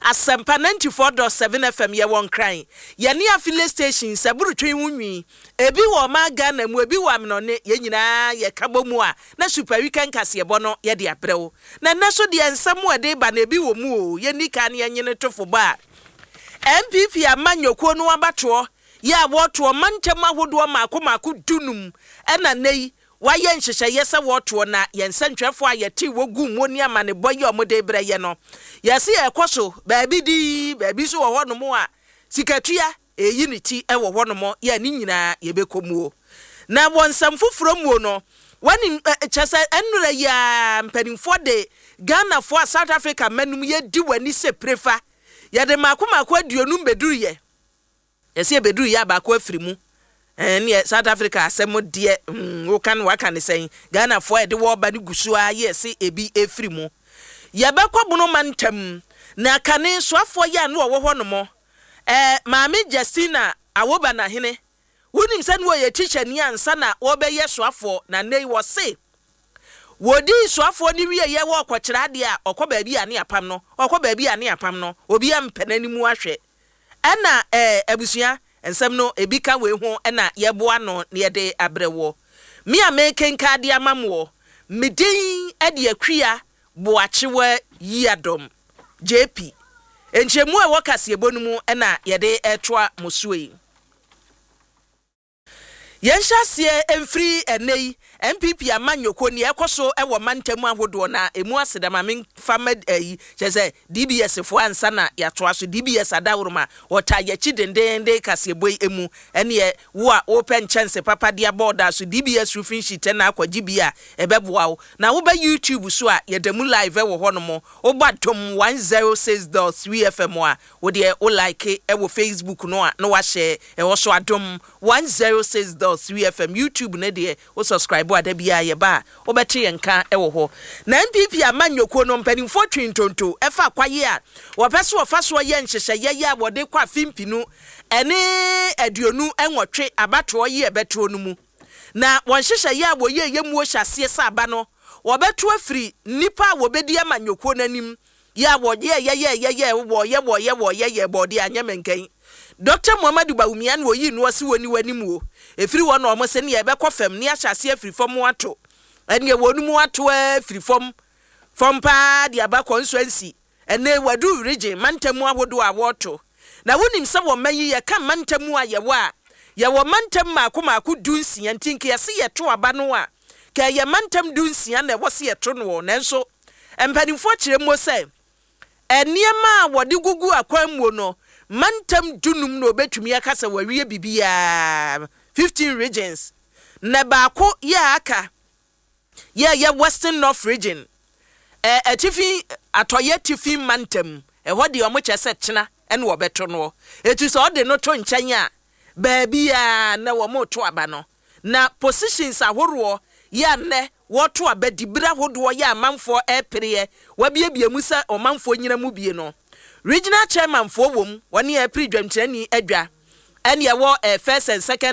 Asempa 94.7 FM ye won kran. Ye ne affiliate station saburutwe wunwi. Ebi wo ma Ghana mu ebi wo amnone ye nyina ye kabo mu a na super weekend kase bo no ye de aprewo. Na naso de ensam ade ba na ebi wo mu o ye nika ne nyene tofo ba. MPP amanyoko no abato ya woto mantem ahodo maako dunum ena nei waye nhyehyeye se woto na yensantwefo ayeti wogu moni amane boye omode breye no yesi ekoso baabi so wo no mo a sikatua eyiniti ewo wo no mo ya ni nyina yebekomuo na wonsam foforo mu no wani chese enura ya mpanimfo de Ghana fo South Africa manum ye di wani se prefa ya de maako aduonum beduru ye yesi beduru ya ba ko afirimu ne South Africa asemo de wo kan waka ne sen Ghana fo e de wo ba ne gusu a yesi ebi efirimu ya be kwabuno mantam na kane soafo ya no wo ho no mo maame Justina awoba na hene wonim se no ye teacher ni ansa na wo be ye soafo na nei wo se wodi soafo ni wie ye wo kwakira de a okoba bi ane apam no obi am penanimu ahwe ana abusua ensem no ebika we ho na yeboa no ne de abrewo me amekenka de amamwo medin ade akua boachewa yiadom JP enchemu e wokase ebonumu na yede etoa mosuei yenhyasie emfiri enei MPP amanyoko ne ekoso ewo mantam ahodo na emu asedama men famad chese DBS fo ansa na yatoa so DBS adawroma wota yachi dendende kaseboi emu ene wo a open chance papa dia border so DBS roofing sheet na akwaji bia ebeboa wo na wo ba YouTube so a yedemu live ewo honomo wo badom 106.3 FM a wo de o like ewo Facebook no a no wa share ewo so adom 106.3 FM YouTube ne de wo subscribe adabia ye ba obete yenka ewo ho na MPP amanyoko no mpanimfo twintonto efa kwaye a wopese wofaso ye nhyehyeye ye abode kwa fimpinu ene aduonu enwotwe abato ye beto no mu na wonhyehyeye aboye yemu hyase sa aba no wobeto afiri nipa wobedi amanyoko nanim ye abode ye bode anyemenkan Dr. Muhammadu Bawumia wo yi no wasi woni wanimu o efiri wo no omo se ne ye be kofam ne ahyase afiri fom wato ene wonum wato afiri fom pa dia ba constituency ene wadu region mantamu ahodo a woto na wonim se wo mayi ye ka mantamu a ye wo mantam maako dunsia ntinke ye se ye to aba no a ka ye mantam dunsia na wo se ye to no nanso empanimfo kiremo se eniema wodi gugu akwanmuo no mantam dunum no betumi akasa wawie bibia 15 regions na baako ya aka ya Western North region atifi atoye tifi mantam hodi omo chese chena ene wo beto no etu so de no to nkyanya baabia na wo mo to aba no na positions ahoro ya ne woto abadibra hodo ya amanfo epere wabiebie musa omanfo nyina mu bie no Regional chairman for wom woni e pre dwamkyerani adwa ene ye wo first and second